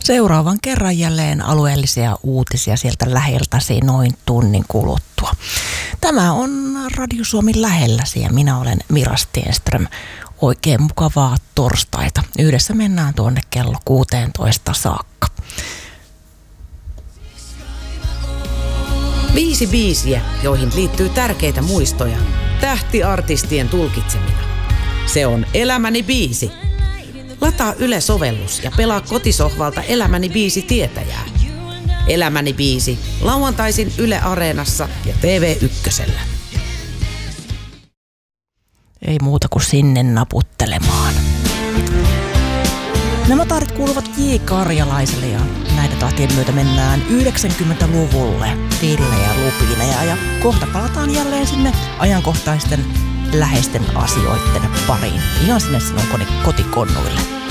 Seuraavan kerran jälleen alueellisia uutisia sieltä läheltäsi noin tunnin kuluttua. Tämä on Radio Suomi lähelläsi ja minä olen Mira Stenström. Oikein mukavaa torstaita. Yhdessä mennään tuonne kello 16 saakka. 5 biisiä, joihin liittyy tärkeitä muistoja. Tähtiartistien tulkitsemina. Se on Elämäni biisi. Lataa Yle-sovellus ja pelaa kotisohvalta Elämäni biisi tietäjää. Elämäni biisi lauantaisin Yle Areenassa ja TV1:llä. Ei muuta kuin sinne naputtelemaan. Nämä taarit kuuluvat J. Karjalaiselle ja näiden tahtien myötä mennään 90-luvulle Ville ja Lupineja ja kohta palataan jälleen sinne ajankohtaisten läheisten asioiden pariin. Ihan sinne sinun kotikonnuille.